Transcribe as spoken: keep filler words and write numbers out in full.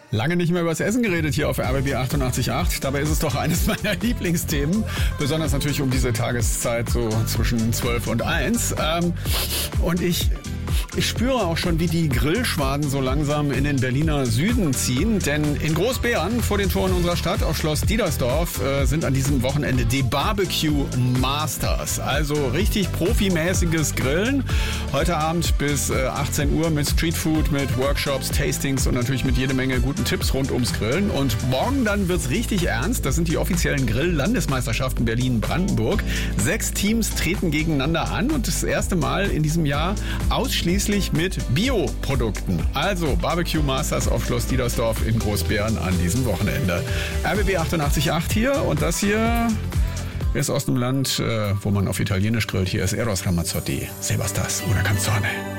Lange nicht mehr über das Essen geredet hier auf R B B achtundachtzig Komma acht. Dabei ist es doch eines meiner Lieblingsthemen. Besonders natürlich um diese Tageszeit so zwischen zwölf und eins. Ähm, und ich... Ich spüre auch schon, wie die Grillschwaden so langsam in den Berliner Süden ziehen. Denn in Großbeeren vor den Toren unserer Stadt auf Schloss Diedersdorf äh, sind an diesem Wochenende die Barbecue Masters. Also richtig profimäßiges Grillen. Heute Abend bis äh, achtzehn Uhr mit Streetfood, mit Workshops, Tastings und natürlich mit jede Menge guten Tipps rund ums Grillen. Und morgen dann wird's richtig ernst. Das sind die offiziellen Grill-Landesmeisterschaften Berlin-Brandenburg. Sechs Teams treten gegeneinander an und das erste Mal in diesem Jahr ausschließlich mit Bioprodukten. Also Barbecue Masters auf Schloss Diedersdorf in Großbeeren an diesem Wochenende. R B B achtundachtzig Komma acht hier und das hier ist aus dem Land, wo man auf Italienisch grillt. Hier ist Eros Ramazzotti. Sebastas, una canzone.